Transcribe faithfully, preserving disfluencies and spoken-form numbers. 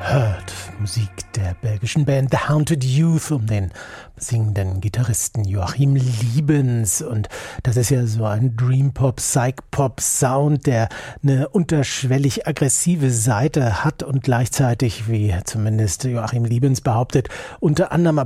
hört Musik der belgischen Band The Haunted Youth um den singenden Gitarristen Joachim Liebens. Und das ist ja so ein Dream-Pop, Psych-Pop-Sound, der eine unterschwellig aggressive Seite hat und gleichzeitig, wie zumindest Joachim Liebens behauptet, unter anderem